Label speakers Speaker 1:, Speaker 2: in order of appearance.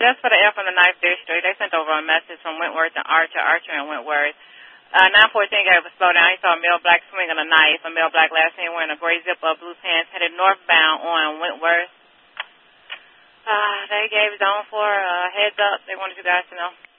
Speaker 1: just for the F from the 9th District. They sent over a message from Wentworth and Archer and Wentworth. 914 gave a slowdown. He saw a male black swinging a knife. A male black last seen wearing a gray zipper, blue pants, headed northbound on Wentworth. They gave zone 4 heads up. They wanted you guys to know.